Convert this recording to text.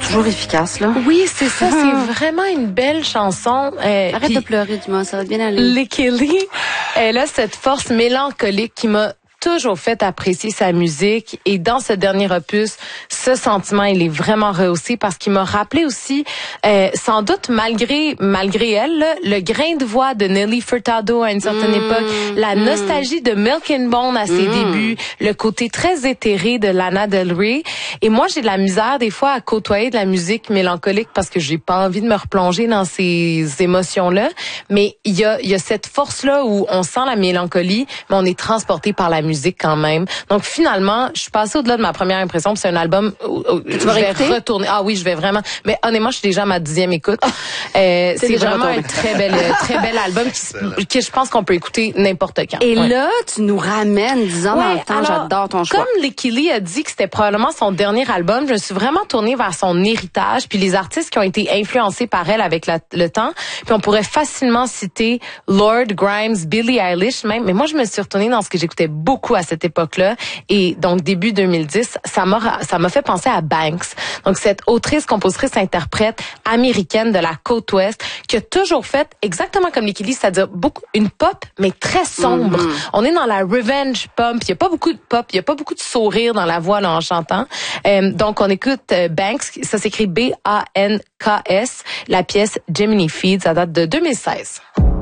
toujours efficace, là. Oui, c'est ça. C'est vraiment une belle chanson. Arrête de pleurer, dis-moi, ça va bien aller. Lick Kelly, elle a cette force mélancolique qui m'a toujours fait apprécier sa musique, et dans ce dernier opus, ce sentiment, il est vraiment rehaussé parce qu'il m'a rappelé aussi, sans doute malgré elle, là, le grain de voix de Nelly Furtado à une certaine époque, la nostalgie de Milk and Bone à ses débuts, le côté très éthéré de Lana Del Rey. Et moi, j'ai de la misère des fois à côtoyer de la musique mélancolique parce que j'ai pas envie de me replonger dans ces émotions-là. Mais il y a cette force-là où on sent la mélancolie, mais on est transporté par la musique quand même. Donc finalement, je suis passée au-delà de ma première impression. C'est un album où je vais retourner. Ah oui, je vais vraiment. Mais honnêtement, je suis déjà à ma 10e écoute. C'est vraiment un très bel album qui je pense qu'on peut écouter n'importe quand. Et là, tu nous ramènes 10 ans dans le temps. Alors, j'adore ton choix. Comme Lick Kelly a dit que c'était probablement son dernier album, je me suis vraiment tournée vers son héritage, puis les artistes qui ont été influencés par elle avec le temps. Puis on pourrait facilement citer Lord, Grimes, Billie Eilish même. Mais moi, je me suis retournée dans ce que j'écoutais beaucoup à cette époque-là. Et donc, début 2010, ça m'a fait penser à Banks. Donc, cette autrice, compositrice, interprète américaine de la côte ouest qui a toujours fait exactement comme Lick Kelly, c'est-à-dire une pop, mais très sombre. On est dans la revenge pop. Il y a pas beaucoup de pop, il y a pas beaucoup de sourire dans la voix là, en chantant. Donc, on écoute Banks, ça s'écrit B-A-N-K-S, la pièce Gemini Feed, ça date de 2016.